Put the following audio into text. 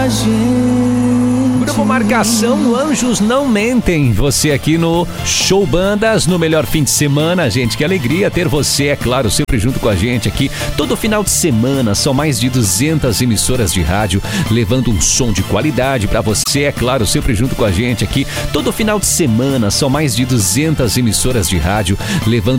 Grupo Marcação, Anjos Não Mentem. Você aqui no Show Bandas, no melhor fim de semana, gente. Que alegria ter você, é claro, sempre junto com a gente aqui. Todo final de semana, são mais de 200 emissoras de rádio levando um som de qualidade pra você, é claro, sempre junto com a gente aqui. Todo final de semana, são mais de 200 emissoras de rádio levando